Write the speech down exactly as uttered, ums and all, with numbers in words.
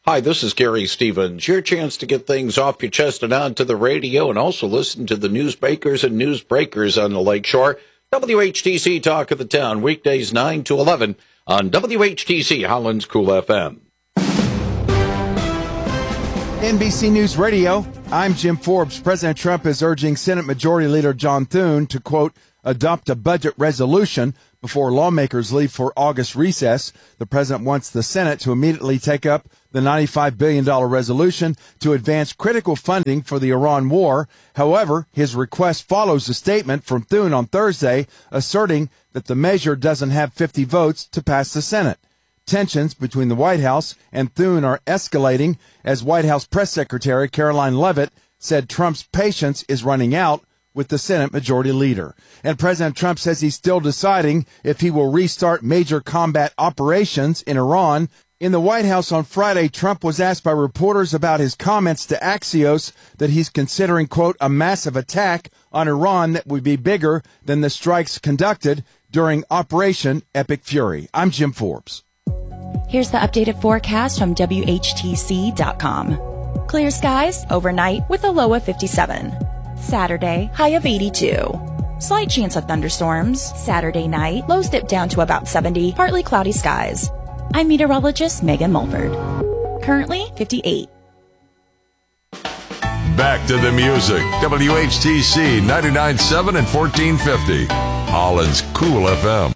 Hi, this is Gary Stevens. Your chance to get things off your chest and onto the radio, and also listen to the newsmakers and newsbreakers on the Lakeshore. W H T C Talk of the Town, weekdays nine to eleven on W H T C Holland's Cool F M. N B C News Radio, I'm Jim Forbes. President Trump is urging Senate Majority Leader John Thune to, quote, adopt a budget resolution before lawmakers leave for August recess. The president wants the Senate to immediately take up the ninety-five billion dollars resolution to advance critical funding for the Iran war. However, his request follows a statement from Thune on Thursday asserting that the measure doesn't have fifty votes to pass the Senate. Tensions between the White House and Thune are escalating as White House Press Secretary Caroline Leavitt said Trump's patience is running out with the Senate Majority Leader. And President Trump says he's still deciding if he will restart major combat operations in Iran. In the White House on Friday, Trump was asked by reporters about his comments to Axios that he's considering, quote, a massive attack on Iran that would be bigger than the strikes conducted during Operation Epic Fury. I'm Jim Forbes. Here's the updated forecast from W H T C dot com. Clear skies overnight with a low of fifty-seven. Saturday, high of eighty-two. Slight chance of thunderstorms. Saturday night, lows dip down to about seventy, partly cloudy skies. I'm meteorologist Megan Mulford. Currently fifty-eight. Back to the music. W H T C ninety-nine point seven and fourteen fifty. Holland's Cool F M.